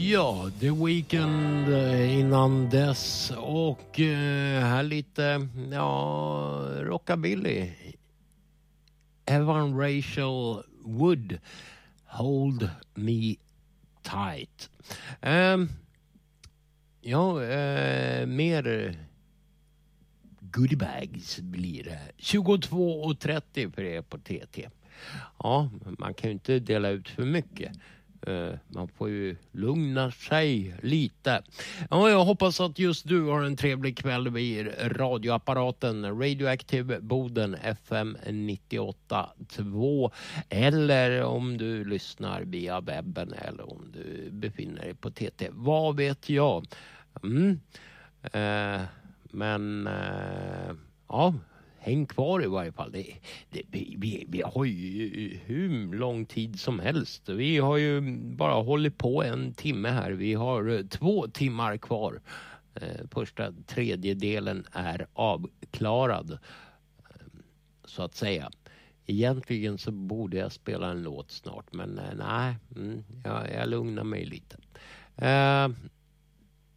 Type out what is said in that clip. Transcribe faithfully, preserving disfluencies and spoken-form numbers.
Ja, The Weeknd innan dess och eh, här lite, ja, rockabilly. Evan Rachel Wood, Hold Me Tight. Um, ja, eh, mer goodiebags blir det. tjugotvå och trettio för er på T T. Ja, man kan ju inte dela ut för mycket. Uh, man får ju lugna sig lite. Ja, jag hoppas att just du har en trevlig kväll vid radioapparaten Radioactive Boden F M nittioåtta två, eller om du lyssnar via webben eller om du befinner dig på T T. Vad vet jag? Mm. Uh, men uh, ja, häng kvar i varje fall. Det, det, vi, vi har ju hur lång tid som helst. Vi har ju bara hållit på en timme här. Vi har två timmar kvar. Eh, första tredjedelen är avklarad, så att säga. Egentligen så borde jag spela en låt snart. Men eh, nej, mm, jag, jag lugnar mig lite. Eh,